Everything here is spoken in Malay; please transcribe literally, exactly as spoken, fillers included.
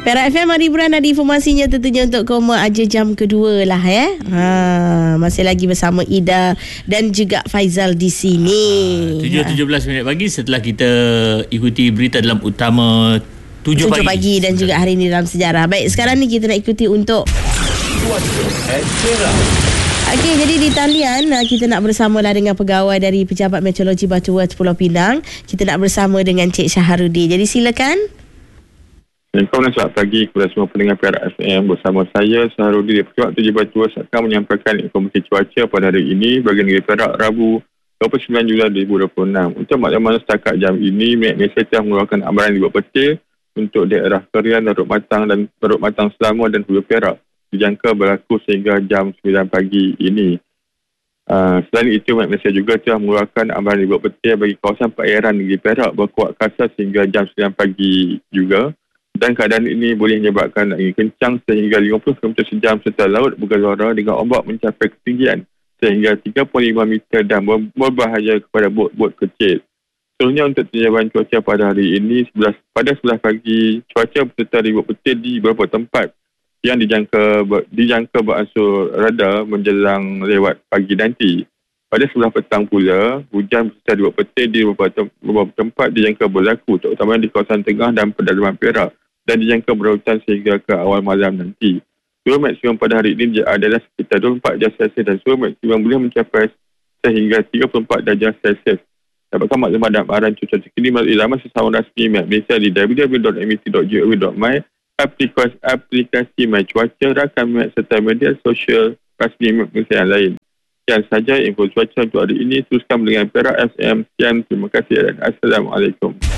Perak F M hari bulan ada informasinya tentunya untuk koma aja jam kedua lah ya. Ha, masih lagi bersama Ida dan juga Faizal di sini. tujuh tujuh belas minit pagi setelah kita ikuti berita dalam utama tujuh pagi. pagi dan juga hari ini dalam sejarah. Baik, sekarang ni kita nak ikuti untuk Okey, jadi di talian kita nak bersama lah dengan pegawai dari Pejabat Meteorologi Batu West Pulau Pinang. Kita nak bersama dengan Cik Syaharudin. Jadi silakan. Assalamualaikum dan selamat pagi kepada semua pendengar Perak F M. Bersama saya Syaharudin dari Pejabat Meteorologi Batu West akan menyampaikan informasi cuaca pada hari ini bagi negeri Perak Rabu dua puluh sembilan Julai dua ribu dua puluh enam. Untuk makluman setakat jam ini, Met Malaysia telah mengeluarkan amaran di bawah peta untuk daerah Kerian, Darut Matang dan Darut Matang Selangor dan Hulu Perak. Dijangka berlaku sehingga jam sembilan pagi ini. Uh, selain itu, Met Malaysia juga telah mengeluarkan amaran di bawah peta bagi kawasan perairan negeri Perak berkuat kasar sehingga jam sembilan pagi juga. Dan keadaan ini boleh menyebabkan angin kencang sehingga lima puluh kilometer sejam serta laut bergelora dengan ombak mencapai ketinggian sehingga tiga puluh lima meter dan berbahaya kepada bot-bot kecil. Seterusnya untuk tinjauan cuaca pada hari ini, sebelas, pada sebelas pagi, cuaca berserta di bawah peta di beberapa tempat yang dijangka dijangka beransur reda menjelang lewat pagi nanti. Pada sebelah petang pula, hujan berserta di bawah peta di beberapa, beberapa tempat dijangka berlaku, terutamanya di kawasan tengah dan pedalaman Perak, dan dijangka berhujan sehingga ke awal malam nanti. Suhu maksimum pada hari ini adalah sekitar dua puluh empat darjah Celsius dan suhu maksimum boleh mencapai sehingga tiga puluh empat darjah Celsius. Dapatkan maklumat dan arahan cuaca terkini melalui laman sesama rasmi Met Malaysia di w w w dot m e t dot g o v dot my, aplikasi, aplikasi My Cuaca, rakan Met serta media sosial rasmi Met Malaysia yang lain. Sekian sahaja info cuaca untuk hari ini. Teruskan dengan Perak F M. Sekian, terima kasih dan Assalamualaikum.